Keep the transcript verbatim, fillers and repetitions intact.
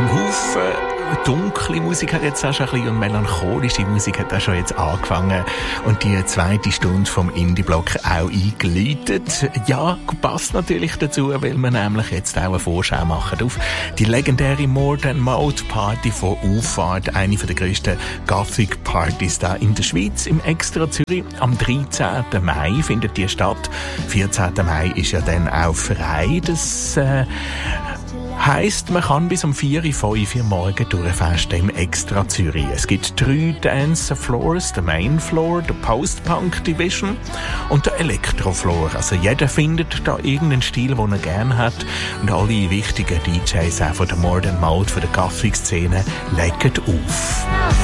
dem Haufen dunkle Musik hat jetzt auch schon ein bisschen und melancholische Musik hat auch schon jetzt angefangen und die zweite Stunde vom Indie-Block auch eingeläutet. Ja, passt natürlich dazu, weil wir nämlich jetzt auch eine Vorschau machen auf die legendäre More Than Mode Party von Auffahrt, eine der grössten Gothic-Partys da in der Schweiz, im Extra Zürich. Am dreizehnten Mai findet die statt. vierzehnten Mai ist ja dann auch frei. Das äh, heisst, man kann bis um vier, fünf Uhr morgen durchfesten im Extra Zürich. Es gibt drei Dance Floors, der Main Floor, der Post-Punk Division und der Electro Floor. Also jeder findet da irgendeinen Stil, den er gerne hat und alle wichtigen D Js auch von der More Than Mode, von der Gothic-Szene legen auf.